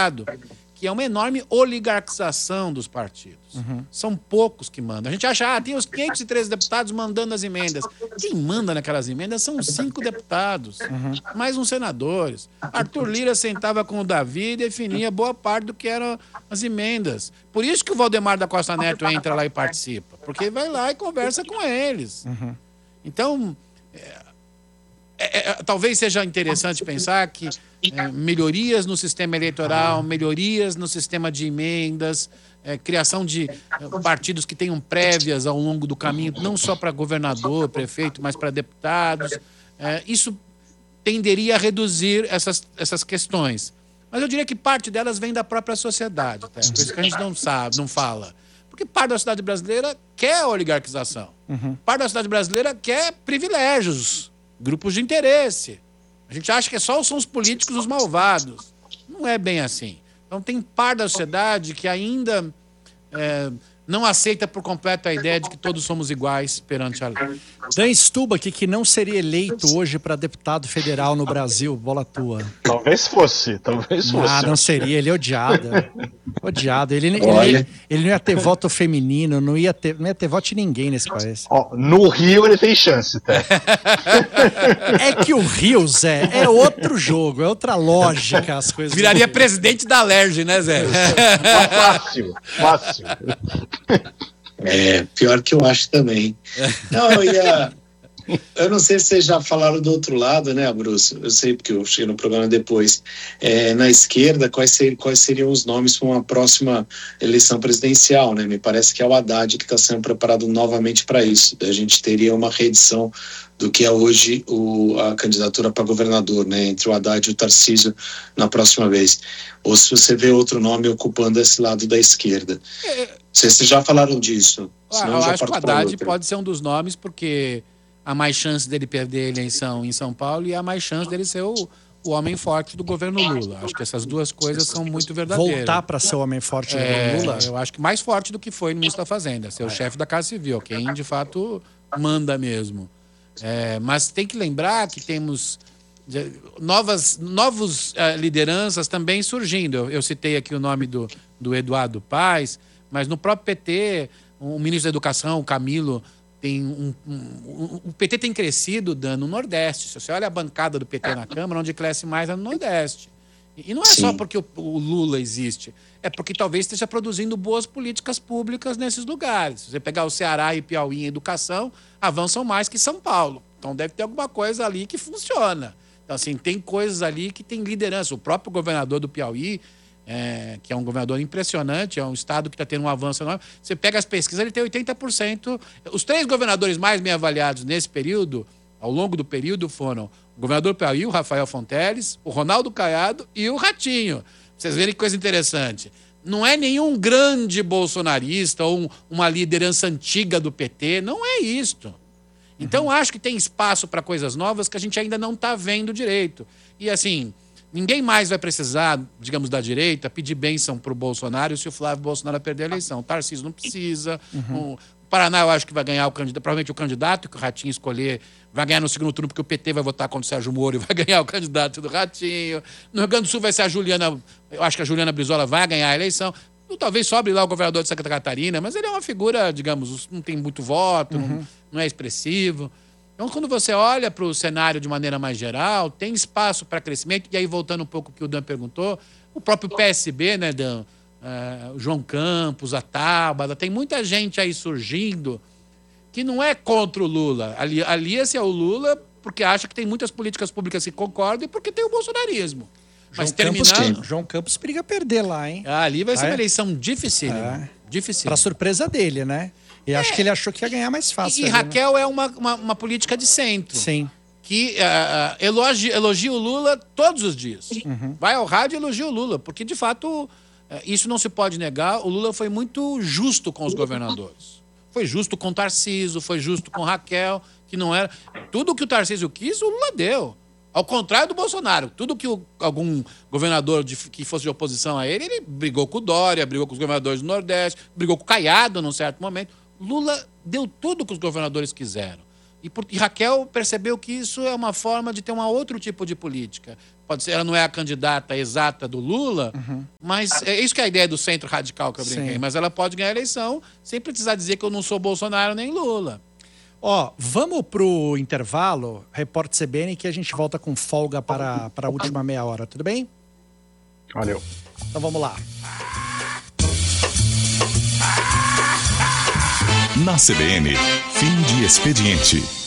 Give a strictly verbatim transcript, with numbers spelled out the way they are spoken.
Senado, que é uma enorme oligarquização dos partidos. Uhum. São poucos que mandam. A gente acha, ah, tem os quinhentos e treze deputados mandando as emendas. Quem manda naquelas emendas são cinco deputados, uhum. mais uns senadores. Arthur Lira sentava com o Davi e definia boa parte do que eram as emendas. Por isso que o Valdemar da Costa Neto entra lá e participa, porque vai lá e conversa com eles. Uhum. Então, é, é, é, talvez seja interessante pensar que é, melhorias no sistema eleitoral, melhorias no sistema de emendas, é, criação de é, partidos que tenham prévias ao longo do caminho, não só para governador, prefeito, mas para deputados. É, isso tenderia a reduzir essas, essas questões. Mas eu diria que parte delas vem da própria sociedade. Tá? Por isso que a gente não sabe, não fala. Porque parte da sociedade brasileira quer oligarquização. Uhum. Parte da sociedade brasileira quer privilégios, grupos de interesse. A gente acha que só são os políticos os malvados. Não é bem assim. Então tem parte da sociedade que ainda é, não aceita por completo a ideia de que todos somos iguais perante a lei. Dan Stubach, que não seria eleito hoje para deputado federal no Brasil, bola tua. Talvez fosse, talvez fosse. Ah, não seria, ele é odiado. Odiado. Ele, ele, ele não ia ter voto feminino, não ia ter, não ia ter voto de ninguém nesse país. Ó, no Rio ele tem chance, tá? É que o Rio, Zé, é outro jogo, é outra lógica as coisas. Viraria presidente da Alerj, né, Zé? Fácil, fácil. É, pior que eu acho também. Não, eu ia... Eu não sei se vocês já falaram do outro lado, né, Bruce? Eu sei porque eu cheguei no programa depois. É, na esquerda, quais, ser, quais seriam os nomes para uma próxima eleição presidencial, né? Me parece que é o Haddad que está sendo preparado novamente para isso. A gente teria uma reedição do que é hoje o, a candidatura para governador, né? Entre o Haddad e o Tarcísio na próxima vez. Ou se você vê outro nome ocupando esse lado da esquerda. É, vocês já falaram disso? Ah, eu acho que o Haddad pode ser um dos nomes, porque há mais chance dele perder a eleição em São Paulo e há mais chance dele ser o, o homem forte do governo Lula. Acho que essas duas coisas são muito verdadeiras. Voltar para ser o homem forte do é, governo Lula? Eu acho que mais forte do que foi no ministro da Fazenda, ser o chefe da Casa Civil, quem de fato manda mesmo. É, mas tem que lembrar que temos novas novos, uh, lideranças também surgindo. Eu, eu citei aqui o nome do, do Eduardo Paes, mas no próprio P T, o ministro da Educação, o Camilo, tem um, um, um, o P T tem crescido no Nordeste. Se você olha a bancada do P T na Câmara, onde cresce mais é no Nordeste. E não é Sim. só porque o, o Lula existe, é porque talvez esteja produzindo boas políticas públicas nesses lugares. Se você pegar o Ceará e Piauí em educação, avançam mais que São Paulo. Então deve ter alguma coisa ali que funciona. Então, assim, tem coisas ali que tem liderança. O próprio governador do Piauí, É, que é um governador impressionante, é um estado que está tendo um avanço enorme. Você pega as pesquisas, ele tem oitenta por cento. Os três governadores mais bem avaliados nesse período, ao longo do período, foram o governador do Piauí, o Rafael Fonteles, o Ronaldo Caiado e o Ratinho. Vocês verem que coisa interessante. Não é nenhum grande bolsonarista ou um, uma liderança antiga do P T, não é isto. Então, uhum. acho que tem espaço para coisas novas que a gente ainda não está vendo direito. E assim, ninguém mais vai precisar, digamos, da direita, pedir bênção para o Bolsonaro se o Flávio Bolsonaro perder a eleição. O Tarcísio não precisa. Uhum. O Paraná, eu acho que vai ganhar o candidato, provavelmente o candidato que o Ratinho escolher vai ganhar no segundo turno, porque o P T vai votar contra o Sérgio Moro e vai ganhar o candidato do Ratinho. No Rio Grande do Sul vai ser a Juliana, eu acho que a Juliana Brizola vai ganhar a eleição. Talvez sobre lá o governador de Santa Catarina, mas ele é uma figura, digamos, não tem muito voto, uhum. não, não é expressivo. Então, quando você olha para o cenário de maneira mais geral, tem espaço para crescimento. E aí, voltando um pouco ao que o Dan perguntou, o próprio P S B, né, Dan? Uh, o João Campos, a Tábada, tem muita gente aí surgindo que não é contra o Lula. Ali, alia-se ao Lula porque acha que tem muitas políticas públicas que concordam e porque tem o bolsonarismo. João Mas terminando... Campos, João Campos periga perder lá, hein? Ah, ali vai ser ah, uma é? eleição difícil. É. Difícil. Pra surpresa dele, né? E é. acho que ele achou que ia ganhar mais fácil. E, e ali, Raquel né? é uma, uma, uma política de centro. Sim. Que uh, elogia, elogia o Lula todos os dias. Uhum. Vai ao rádio e elogia o Lula, porque, de fato, uh, isso não se pode negar. O Lula foi muito justo com os governadores. Foi justo com o Tarcísio, foi justo com Raquel, que não era... Tudo que o Tarcísio quis, o Lula deu. Ao contrário do Bolsonaro. Tudo que o, algum governador de, que fosse de oposição a ele, ele brigou com o Dória, brigou com os governadores do Nordeste, brigou com o Caiado num certo momento. Lula deu tudo que os governadores quiseram. E, por, e Raquel percebeu que isso é uma forma de ter um outro tipo de política. Pode ser, ela não é a candidata exata do Lula, uhum. mas é isso que é a ideia do centro radical que eu brinquei. Sim. Mas ela pode ganhar a eleição sem precisar dizer que eu não sou Bolsonaro nem Lula. Ó, vamos pro intervalo, Repórter C B N, que a gente volta com folga para, para a última meia hora, tudo bem? Valeu. Então vamos lá. Na C B N, fim de expediente.